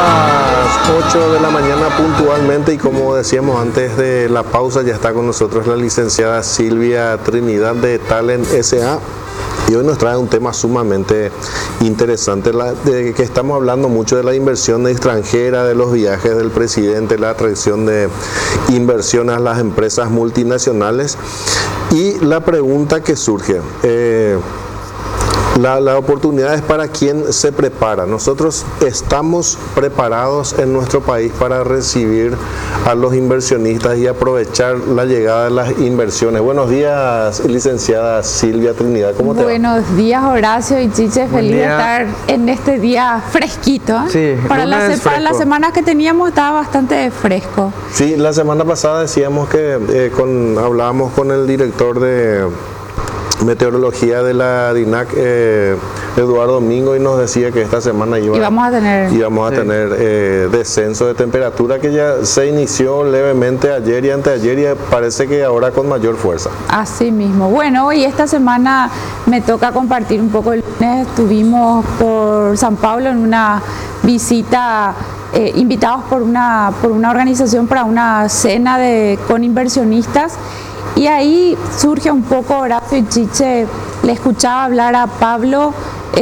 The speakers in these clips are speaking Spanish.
las 8 de la mañana puntualmente, y como decíamos antes de la pausa, ya está con nosotros la licenciada Silvia Trinidad de Talent S.A. Y hoy nos trae un tema sumamente interesante, de que estamos hablando mucho de la inversión extranjera, de los viajes del presidente, la atracción de inversión a las empresas multinacionales. Y la pregunta que surge, la oportunidad es para quien se prepara. Nosotros estamos preparados en nuestro país para recibir a los inversionistas y aprovechar la llegada de las inversiones. Buenos días, licenciada Silvia Trinidad, ¿cómo te va? Buenos días, Horacio y Chiche, feliz de estar en este día fresquito. Sí, para las semanas que teníamos estaba bastante fresco. Sí, la semana pasada decíamos que hablábamos con el director de meteorología de la DINAC, Eduardo Domingo, y nos decía que esta semana íbamos a tener descenso de temperatura, que ya se inició levemente ayer y anteayer, y parece que ahora con mayor fuerza. Así mismo. Bueno, hoy esta semana me toca compartir un poco. El lunes estuvimos por San Pablo en una visita, invitados por una organización para una cena con inversionistas. Y ahí surge un poco, Horacio y Chiche, le escuchaba hablar a Pablo,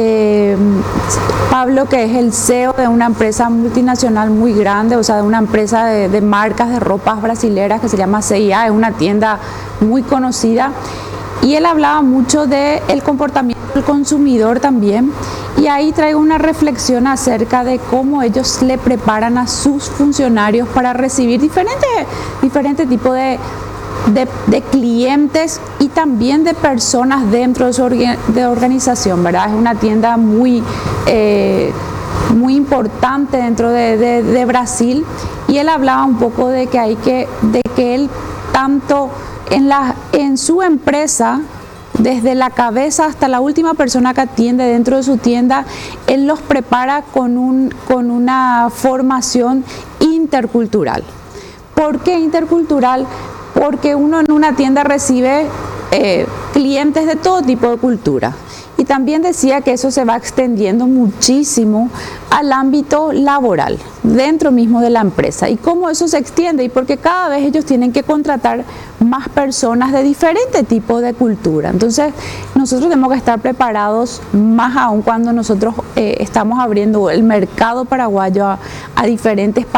Pablo, que es el CEO de una empresa multinacional muy grande, o sea, de una empresa de marcas de ropas brasileras que se llama CIA, es una tienda muy conocida. Y él hablaba mucho del comportamiento del consumidor también. Y ahí traigo una reflexión acerca de cómo ellos le preparan a sus funcionarios para recibir diferentes tipos de clientes y también de personas dentro de su organización, ¿verdad? Es una tienda muy importante dentro de Brasil, y él hablaba un poco de que él, tanto en su empresa, desde la cabeza hasta la última persona que atiende dentro de su tienda, él los prepara con una formación intercultural. ¿Por qué intercultural? Porque uno en una tienda recibe clientes de todo tipo de cultura. Y también decía que eso se va extendiendo muchísimo al ámbito laboral, dentro mismo de la empresa. Y cómo eso se extiende, y porque cada vez ellos tienen que contratar más personas de diferente tipo de cultura. Entonces, nosotros tenemos que estar preparados, más aún cuando nosotros estamos abriendo el mercado paraguayo a diferentes países.